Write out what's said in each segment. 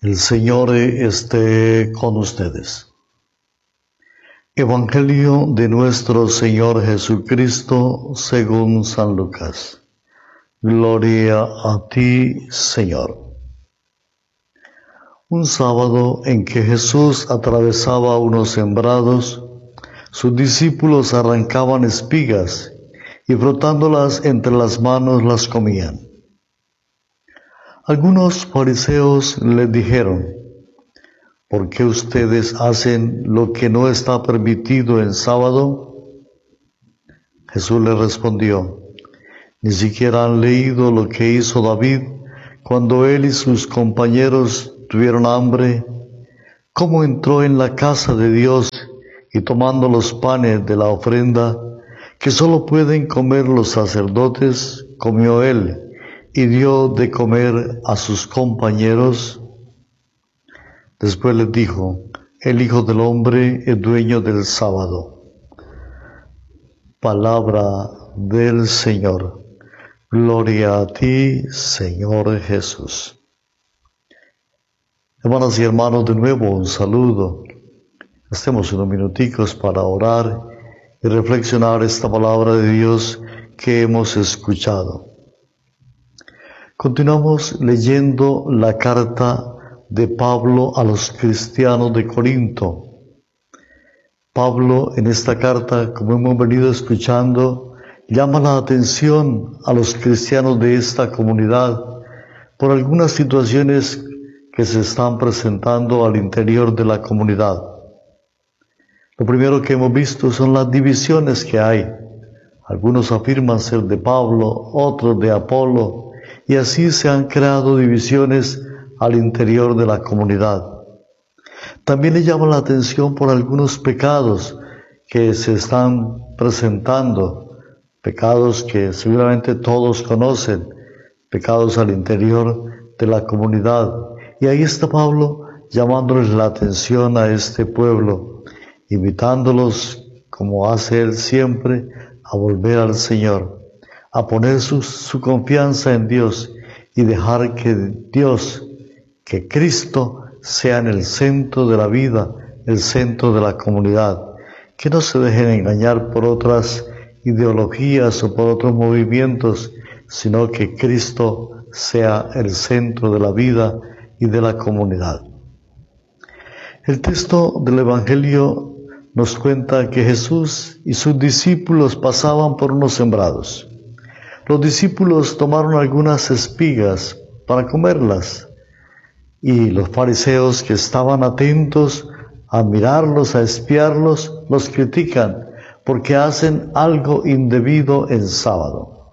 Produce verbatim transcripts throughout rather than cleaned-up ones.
El Señor esté con ustedes. Evangelio de nuestro Señor Jesucristo según San Lucas. Gloria a ti, Señor. Un sábado en que Jesús atravesaba unos sembrados, sus discípulos arrancaban espigas y frotándolas entre las manos las comían. Algunos fariseos les dijeron: ¿por qué ustedes hacen lo que no está permitido en sábado? Jesús les respondió: ¿ni siquiera han leído lo que hizo David cuando él y sus compañeros tuvieron hambre? ¿Cómo entró en la casa de Dios y tomando los panes de la ofrenda, que solo pueden comer los sacerdotes, comió él y dio de comer a sus compañeros? Después les dijo: el Hijo del Hombre es dueño del sábado. Palabra del Señor. Gloria a ti, Señor Jesús. Hermanas y hermanos, de nuevo un saludo. Estemos unos minuticos para orar y reflexionar esta palabra de Dios que hemos escuchado. Continuamos leyendo la carta de Pablo a los cristianos de Corinto. Pablo en esta carta, como hemos venido escuchando, llama la atención a los cristianos de esta comunidad por algunas situaciones que se están presentando al interior de la comunidad. Lo primero que hemos visto son las divisiones que hay. Algunos afirman ser de Pablo, otros de Apolo, y así se han creado divisiones al interior de la comunidad. También le llama la atención por algunos pecados que se están presentando, pecados que seguramente todos conocen, pecados al interior de la comunidad. Y ahí está Pablo llamándoles la atención a este pueblo, invitándolos, como hace él siempre, a volver al Señor, a poner su, su confianza en Dios y dejar que Dios, que Cristo sea en el centro de la vida, el centro de la comunidad, que no se dejen engañar por otras ideologías o por otros movimientos, sino que Cristo sea el centro de la vida y de la comunidad. El texto del Evangelio nos cuenta que Jesús y sus discípulos pasaban por unos sembrados. Los discípulos tomaron algunas espigas para comerlas, y los fariseos, que estaban atentos a mirarlos, a espiarlos, los critican porque hacen algo indebido en sábado.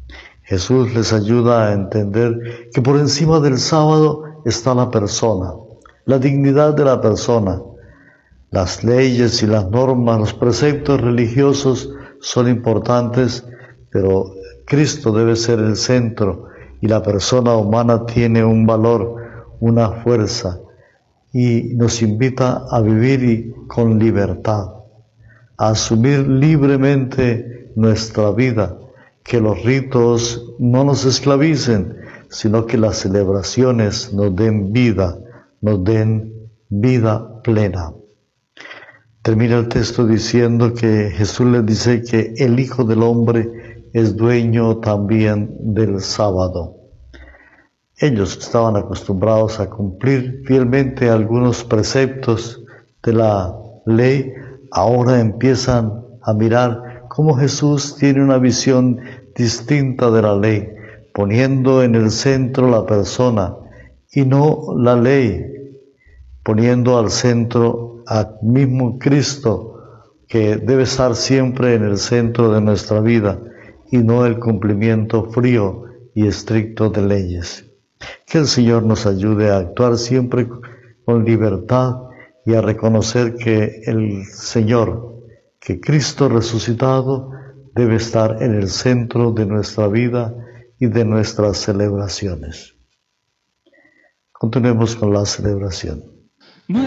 Jesús les ayuda a entender que por encima del sábado está la persona, la dignidad de la persona. Las leyes y las normas, los preceptos religiosos son importantes, pero Cristo debe ser el centro y la persona humana tiene un valor, una fuerza, y nos invita a vivir y con libertad, a asumir libremente nuestra vida, que los ritos no nos esclavicen, sino que las celebraciones nos den vida, nos den vida plena. Termina el texto diciendo que Jesús les dice que el Hijo del Hombre es dueño también del sábado. Ellos estaban acostumbrados a cumplir fielmente algunos preceptos de la ley, ahora empiezan a mirar cómo Jesús tiene una visión distinta de la ley, poniendo en el centro la persona y no la ley, poniendo al centro al mismo Cristo, que debe estar siempre en el centro de nuestra vida y no el cumplimiento frío y estricto de leyes. Que el Señor nos ayude a actuar siempre con libertad y a reconocer que el Señor, que Cristo resucitado, debe estar en el centro de nuestra vida y de nuestras celebraciones. Continuemos con la celebración.